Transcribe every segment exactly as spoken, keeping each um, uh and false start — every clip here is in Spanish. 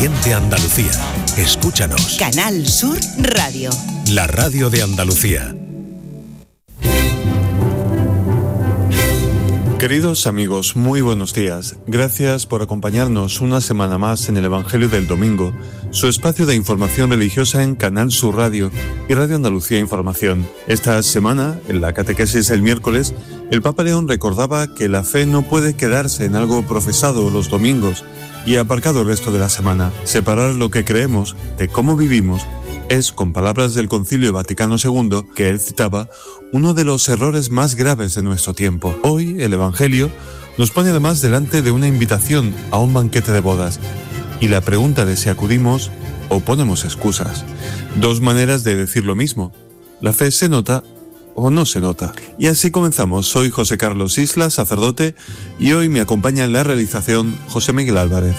Siente Andalucía. Escúchanos. Canal Sur Radio. La radio de Andalucía. Queridos amigos, muy buenos días. Gracias por acompañarnos una semana más en el Evangelio del Domingo, su espacio de información religiosa en Canal Sur Radio y Radio Andalucía Información. Esta semana, en la catequesis del miércoles, el Papa León recordaba que la fe no puede quedarse en algo profesado los domingos y aparcado el resto de la semana. Separar lo que creemos de cómo vivimos es, con palabras del Concilio Vaticano segundo, que él citaba, uno de los errores más graves de nuestro tiempo. Hoy, el Evangelio nos pone además delante de una invitación a un banquete de bodas y la pregunta de si acudimos o ponemos excusas. Dos maneras de decir lo mismo. La fe se nota o no se nota. Y así comenzamos. Soy José Carlos Isla, sacerdote, y hoy me acompaña en la realización José Miguel Álvarez.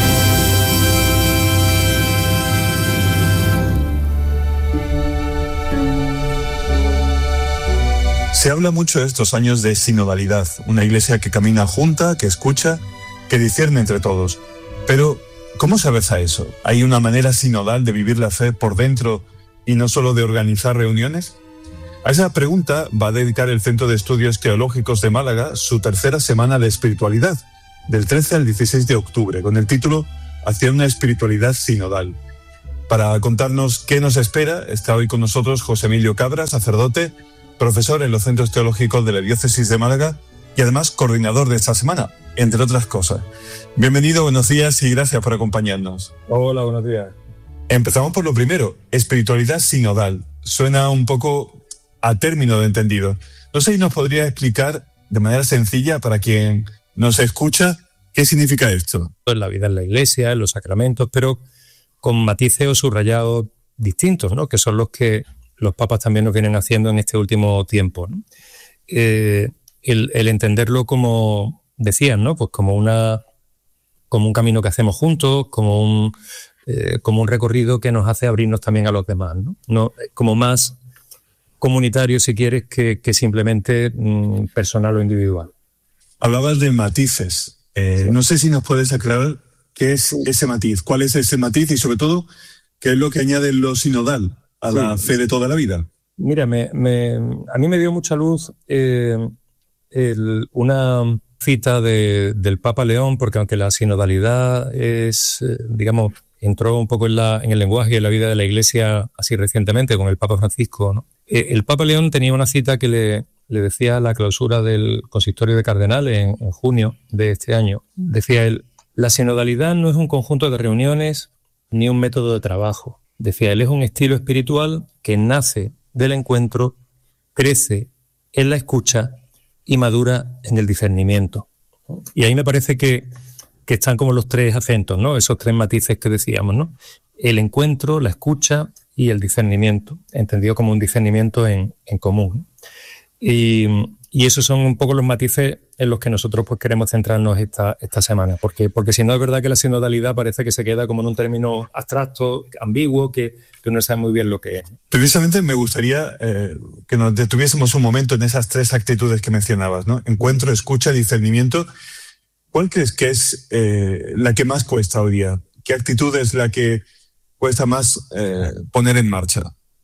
Se habla mucho estos años de sinodalidad, una iglesia que camina junta, que escucha, que discierne entre todos. Pero, ¿cómo se aveza eso? ¿Hay una manera sinodal de vivir la fe por dentro y no solo de organizar reuniones? A esa pregunta va a dedicar el Centro de Estudios Teológicos de Málaga su tercera semana de espiritualidad, del trece al dieciséis de octubre, con el título Hacia una espiritualidad sinodal. Para contarnos qué nos espera, está hoy con nosotros José Emilio Cabra, sacerdote, profesor en los Centros Teológicos de la Diócesis de Málaga y además coordinador de esta semana, entre otras cosas. Bienvenido, buenos días y gracias por acompañarnos. Hola, buenos días. Empezamos por lo primero, espiritualidad sinodal. Suena un poco a término de entendido. No sé si nos podría explicar de manera sencilla para quien nos escucha qué significa esto. En la vida en la iglesia, en los sacramentos, pero con matices o subrayados distintos, ¿no? Que son los que los papas también nos vienen haciendo en este último tiempo, ¿no? Eh, el, el entenderlo como decían, ¿no? Pues como una como un camino que hacemos juntos, como un eh, como un recorrido que nos hace abrirnos también a los demás, ¿no? No, como más comunitario, si quieres, que, que simplemente mmm, personal o individual. Hablabas de matices. Eh, sí. No sé si nos puedes aclarar qué es ese matiz, cuál es ese matiz y sobre todo qué es lo que añade lo sinodal a la sí. fe de toda la vida. Mira, me, me, a mí me dio mucha luz eh, el, una cita de, del Papa León, porque aunque la sinodalidad es, eh, digamos, entró un poco en, la, en el lenguaje y en la vida de la Iglesia así recientemente con el Papa Francisco, ¿no? Eh, el Papa León tenía una cita que le, le decía a la clausura del Consistorio de Cardenales en, en junio de este año. Decía él, la sinodalidad no es un conjunto de reuniones ni un método de trabajo. Decía él, es un estilo espiritual que nace del encuentro, crece en la escucha y madura en el discernimiento. Y ahí me parece que, que están como los tres acentos, ¿no? Esos tres matices que decíamos, ¿no? El encuentro, la escucha y el discernimiento, entendido como un discernimiento en, en común. Y, y esos son un poco los matices en los que nosotros pues queremos centrarnos esta, esta semana, porque, porque si no es verdad que la sinodalidad parece que se queda como en un término abstracto, ambiguo, que, que uno sabe muy bien lo que es. Precisamente me gustaría eh, que nos detuviésemos un momento en esas tres actitudes que mencionabas, ¿no? Encuentro, escucha, discernimiento. ¿Cuál crees que es eh, la que más cuesta hoy día? ¿Qué actitud es la que cuesta más eh, poner en marcha?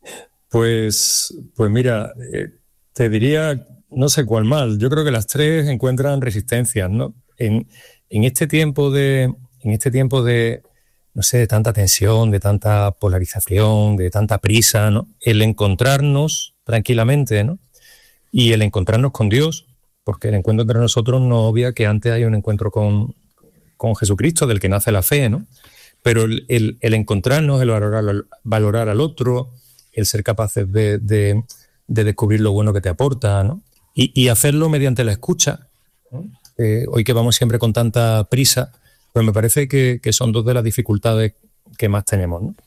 Pues, pues mira, eh, te diría... No sé cuál mal. Yo creo que las tres encuentran resistencias, ¿no? En, en este tiempo de, en este tiempo de, no sé, de tanta tensión, de tanta polarización, de tanta prisa, ¿no? El encontrarnos tranquilamente, ¿no? Y el encontrarnos con Dios, porque el encuentro entre nosotros no obvia que antes hay un encuentro con, con Jesucristo, del que nace la fe, ¿no? Pero el, el, el encontrarnos, el valorar, valorar al otro, el ser capaces de, de, de descubrir lo bueno que te aporta, ¿no? Y, y hacerlo mediante la escucha, ¿no? Eh, hoy que vamos siempre con tanta prisa, pues me parece que, que son dos de las dificultades que más tenemos, ¿no?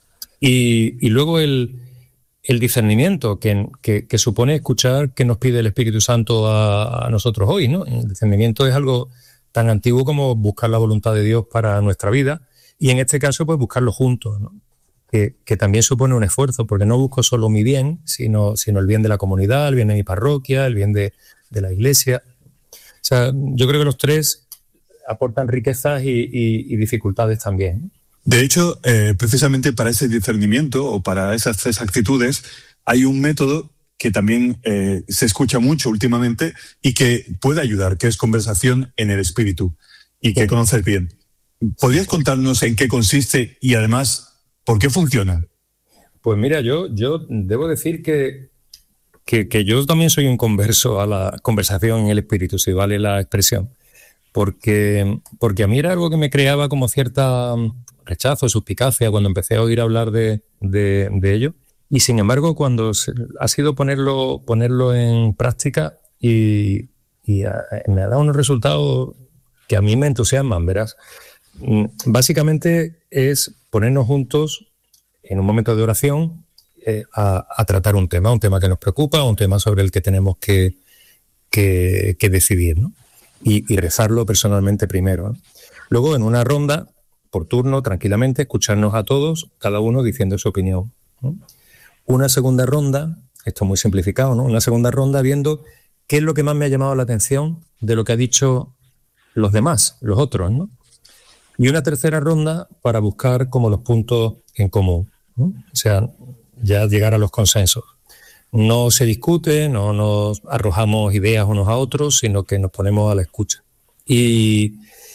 Y, y luego el, el discernimiento, que, que, que supone escuchar qué nos pide el Espíritu Santo a, a nosotros hoy, ¿no? El discernimiento es algo tan antiguo como buscar la voluntad de Dios para nuestra vida, y en este caso, pues buscarlo juntos, ¿no? Que, que también supone un esfuerzo, porque no busco solo mi bien, sino, sino el bien de la comunidad, el bien de mi parroquia, el bien de, de la iglesia. O sea, yo creo que los tres aportan riquezas y, y, y dificultades también. De hecho, eh, precisamente para ese discernimiento o para esas tres actitudes hay un método que también eh, se escucha mucho últimamente y que puede ayudar, que es conversación en el espíritu y que conoces bien. ¿Podrías contarnos en qué consiste y además por qué funciona? Pues mira, yo, yo debo decir que, que, que yo también soy un converso a la conversación en el espíritu, si vale la expresión, porque, porque a mí era algo que me creaba como cierta rechazo, suspicacia cuando empecé a oír hablar de, de, de ello. Y sin embargo, cuando se, ha sido ponerlo, ponerlo en práctica y, y a, me ha dado unos resultados que a mí me entusiasman, verás. Básicamente es ponernos juntos en un momento de oración eh, a, a tratar un tema, un tema que nos preocupa, un tema sobre el que tenemos que, que, que decidir, ¿no? Y, y rezarlo personalmente primero, ¿no? Luego, en una ronda, por turno, tranquilamente, escucharnos a todos, cada uno diciendo su opinión, ¿no? Una segunda ronda, esto es muy simplificado, ¿no? Una segunda ronda viendo qué es lo que más me ha llamado la atención de lo que ha dicho los demás, los otros, ¿no? Y una tercera ronda para buscar como los puntos en común, ¿no? O sea, ya llegar a los consensos. No se discute, no nos arrojamos ideas unos a otros, sino que nos ponemos a la escucha. Y,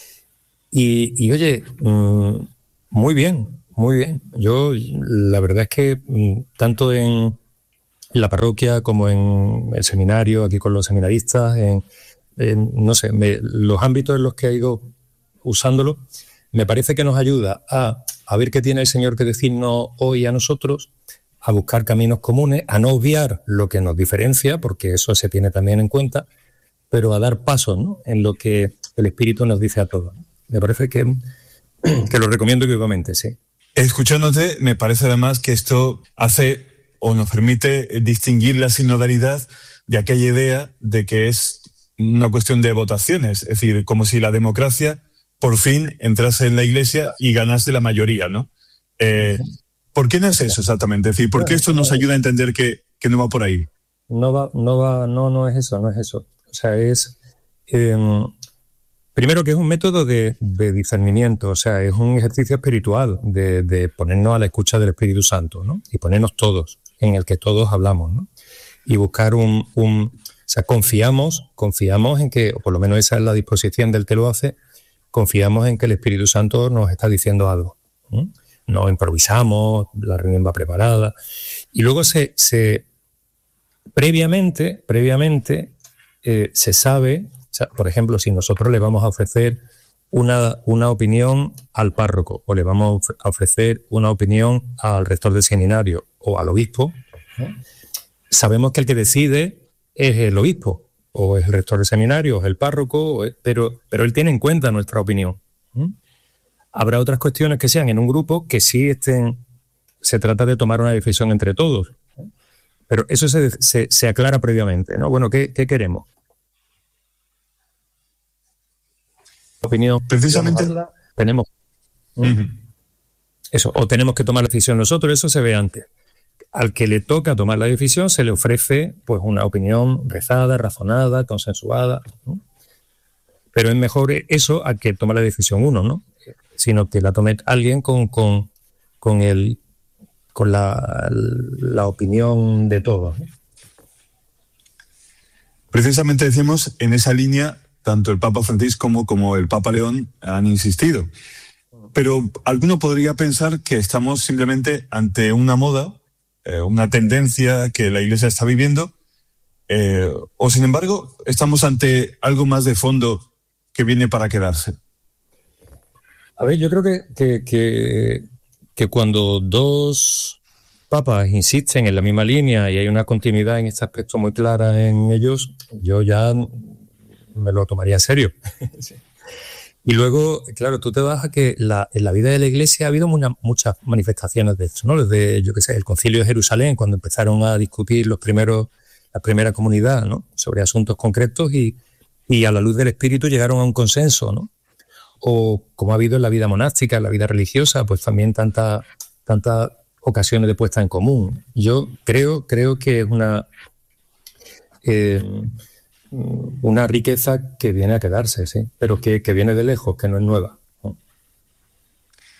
y, y oye, mmm, muy bien. Muy bien. Yo, la verdad es que tanto en la parroquia como en el seminario, aquí con los seminaristas, en, en no sé, me, los ámbitos en los que he ido usándolo, me parece que nos ayuda a, a ver qué tiene el Señor que decirnos hoy a nosotros, a buscar caminos comunes, a no obviar lo que nos diferencia, porque eso se tiene también en cuenta, pero a dar pasos, ¿no?, en lo que el Espíritu nos dice a todos. Me parece que, que lo recomiendo vivamente, sí. Escuchándote, me parece además que esto hace o nos permite distinguir la sinodalidad de aquella idea de que es una cuestión de votaciones, es decir, como si la democracia por fin entrase en la Iglesia y ganase la mayoría, ¿no? Eh, ¿Por qué no es eso exactamente? Es decir, ¿por qué esto nos ayuda a entender que, que no va por ahí? No va, no va, no, no es eso, no es eso. O sea, es... Eh, Primero que es un método de, de discernimiento, o sea, es un ejercicio espiritual de, de ponernos a la escucha del Espíritu Santo, ¿no? Y ponernos todos, en el que todos hablamos, ¿no? Y buscar un... un o sea, confiamos, confiamos en que, o por lo menos esa es la disposición del que lo hace, confiamos en que el Espíritu Santo nos está diciendo algo, ¿no? No improvisamos, la reunión va preparada. Y luego se... se previamente, previamente, eh, se sabe... O sea, por ejemplo, si nosotros le vamos a ofrecer una, una opinión al párroco o le vamos a ofrecer una opinión al rector del seminario o al obispo, ¿no?, sabemos que el que decide es el obispo o es el rector del seminario o es el párroco, o es, pero, pero él tiene en cuenta nuestra opinión, ¿no? Habrá otras cuestiones que sean en un grupo que sí estén, se trata de tomar una decisión entre todos, ¿no? Pero eso se, se, se aclara previamente, ¿no? Bueno, ¿qué, qué queremos? Opinión. Precisamente tenemos uh-huh. eso, o tenemos que tomar la decisión nosotros, eso se ve antes. Al que le toca tomar la decisión se le ofrece pues una opinión rezada, razonada, consensuada, ¿no? Pero es mejor eso a que tome la decisión uno, ¿no? Sino que la tome alguien con, con, con, el, con la, la opinión de todos, ¿no? Precisamente decimos en esa línea. Tanto el Papa Francisco como, como el Papa León han insistido. Pero alguno podría pensar que estamos simplemente ante una moda, eh, una tendencia que la Iglesia está viviendo, eh, o sin embargo estamos ante algo más de fondo que viene para quedarse. A ver, yo creo que, que, que, que cuando dos papas insisten en la misma línea y hay una continuidad en este aspecto muy clara en ellos, yo ya... me lo tomaría en serio. Sí. Y luego, claro, tú te vas a que la, en la vida de la Iglesia ha habido una, muchas manifestaciones de esto, ¿no? Desde, yo qué sé, el Concilio de Jerusalén, cuando empezaron a discutir los primeros, la primera comunidad, ¿no?, sobre asuntos concretos y, y a la luz del Espíritu llegaron a un consenso, ¿no? O como ha habido en la vida monástica, en la vida religiosa, pues también tantas tantas ocasiones de puesta en común. Yo creo, creo que es una... Eh, una riqueza que viene a quedarse, sí, pero que, que viene de lejos, que no es nueva, ¿no?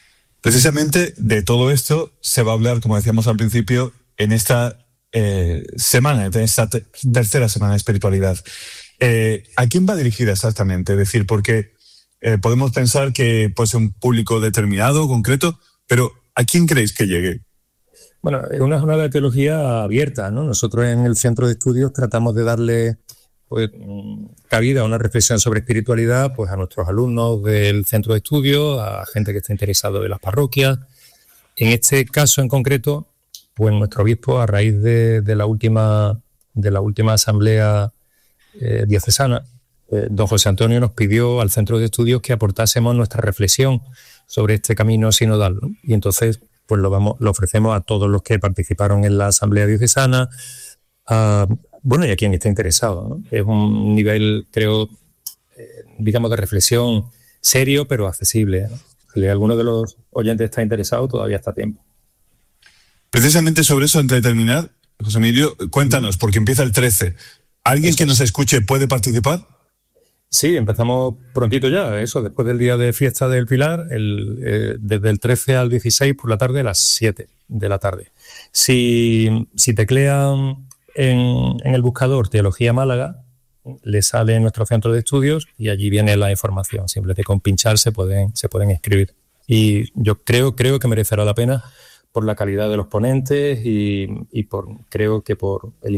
Precisamente de todo esto se va a hablar, como decíamos al principio, en esta eh, semana, en esta te- tercera semana de espiritualidad. Eh, ¿A quién va dirigida exactamente? Es decir, porque eh, podemos pensar que puede ser un público determinado, concreto, pero ¿a quién creéis que llegue? Bueno, es una jornada de teología abierta, ¿no? Nosotros en el Centro de Estudios tratamos de darle pues, cabida a una reflexión sobre espiritualidad pues, a nuestros alumnos del Centro de Estudios, a gente que está interesado en las parroquias. En este caso en concreto, pues nuestro obispo, a raíz de, de, la, última, de la última asamblea eh, diocesana, eh, don José Antonio nos pidió al Centro de Estudios que aportásemos nuestra reflexión sobre este camino sinodal, ¿no? Y entonces pues lo, vamos, lo ofrecemos a todos los que participaron en la asamblea diocesana, a, bueno, y a quien esté interesado, ¿no? Es un nivel, creo, eh, digamos, de reflexión serio, pero accesible, ¿no? Si alguno de los oyentes está interesado, todavía está a tiempo. Precisamente sobre eso, antes de terminar, José Emilio, cuéntanos, porque empieza el trece. ¿Alguien eso que nos escuche puede participar? Sí, empezamos prontito ya, eso, después del día de fiesta del Pilar, el, eh, desde el trece al dieciséis por la tarde a las siete de la tarde. Si, si teclean en, en el buscador Teología Málaga, le sale en nuestro centro de estudios y allí viene la información. Simplemente con pinchar se pueden, se pueden inscribir. Y yo creo, creo que merecerá la pena por la calidad de los ponentes y, y por, creo que por el